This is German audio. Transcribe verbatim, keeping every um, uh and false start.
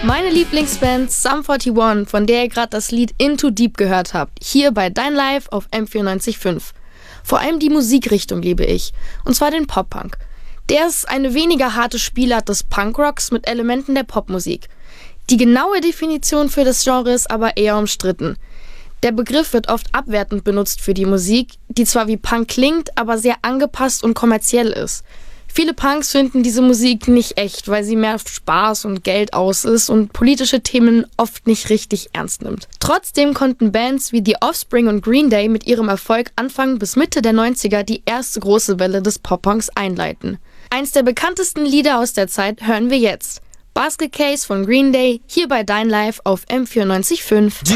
Meine Lieblingsband Sum einundvierzig, von der ihr gerade das Lied Into Deep gehört habt, hier bei Dein Live auf M vierundneunzig Komma fünf. Vor allem die Musikrichtung liebe ich, und zwar den Pop-Punk. Der ist eine weniger harte Spielart des Punkrocks mit Elementen der Popmusik. Die genaue Definition für das Genre ist aber eher umstritten. Der Begriff wird oft abwertend benutzt für die Musik, die zwar wie Punk klingt, aber sehr angepasst und kommerziell ist. Viele Punks finden diese Musik nicht echt, weil sie mehr Spaß und Geld aus ist und politische Themen oft nicht richtig ernst nimmt. Trotzdem konnten Bands wie The Offspring und Green Day mit ihrem Erfolg Anfang bis Mitte der neunziger die erste große Welle des Pop-Punks einleiten. Eins der bekanntesten Lieder aus der Zeit hören wir jetzt. Basket Case von Green Day, hier bei Dein Live auf M vierundneunzig Komma fünf.